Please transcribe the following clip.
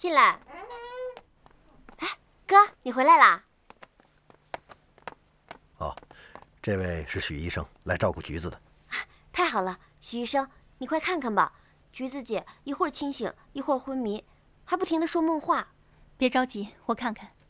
进来。哎，哥，你回来啦？ 哦，这位是许医生，来照顾橘子的。 太好了，许医生，你快看看吧，橘子姐一会儿清醒，一会儿昏迷，还不停地说梦话。 别着急，我看看。